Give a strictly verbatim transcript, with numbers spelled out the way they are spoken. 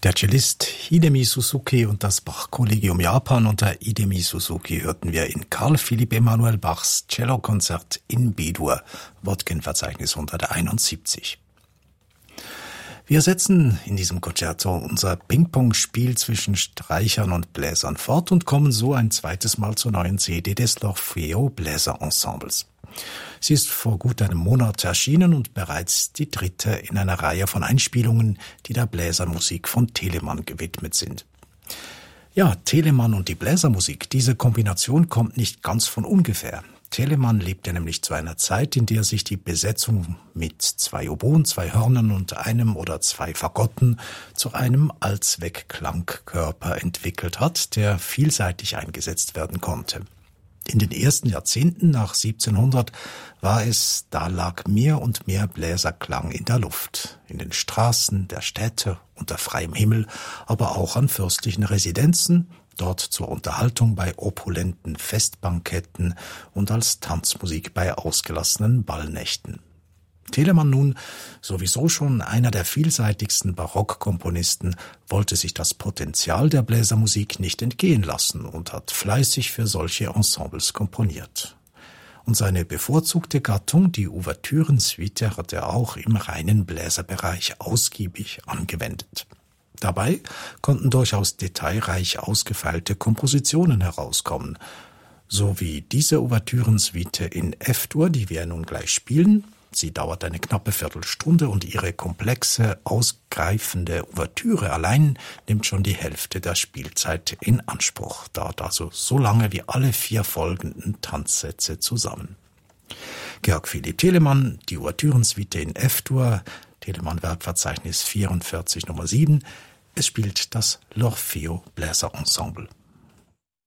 Der Cellist Hidemi Suzuki und das Bach-Kollegium Japan unter Hidemi Suzuki hörten wir in Karl Philipp Emanuel Bachs Cellokonzert in B-Dur, Wodkin-Verzeichnis hunderteinundsiebzig. Wir setzen in diesem Concerto unser Ping-Pong-Spiel zwischen Streichern und Bläsern fort und kommen so ein zweites Mal zur neuen C D des L'Orfeo Bläserensembles. Sie ist vor gut einem Monat erschienen und bereits die dritte in einer Reihe von Einspielungen, die der Bläsermusik von Telemann gewidmet sind. Ja, Telemann und die Bläsermusik, diese Kombination kommt nicht ganz von ungefähr. Telemann lebte nämlich zu einer Zeit, in der sich die Besetzung mit zwei Oboen, zwei Hörnern und einem oder zwei Fagotten zu einem Allzweck-Klangkörper entwickelt hat, der vielseitig eingesetzt werden konnte. In den ersten Jahrzehnten nach siebzehnhundert war es, da lag mehr und mehr Bläserklang in der Luft, in den Straßen der Städte, unter freiem Himmel, aber auch an fürstlichen Residenzen, dort zur Unterhaltung bei opulenten Festbanketten und als Tanzmusik bei ausgelassenen Ballnächten. Telemann nun, sowieso schon einer der vielseitigsten Barockkomponisten, wollte sich das Potenzial der Bläsermusik nicht entgehen lassen und hat fleißig für solche Ensembles komponiert. Und seine bevorzugte Gattung, die Ouvertürensuite, hat er auch im reinen Bläserbereich ausgiebig angewendet. Dabei konnten durchaus detailreich ausgefeilte Kompositionen herauskommen, so wie diese Ouvertürensuite in F-Dur, die wir nun gleich spielen. Sie dauert eine knappe Viertelstunde und ihre komplexe, ausgreifende Ouvertüre allein nimmt schon die Hälfte der Spielzeit in Anspruch, dauert also so lange wie alle vier folgenden Tanzsätze zusammen. Georg Philipp Telemann, die Ouvertürensuite in F-Dur, Telemann-Werkverzeichnis vierundvierzig Nummer sieben. Es spielt das L'Orfeo Bläserensemble.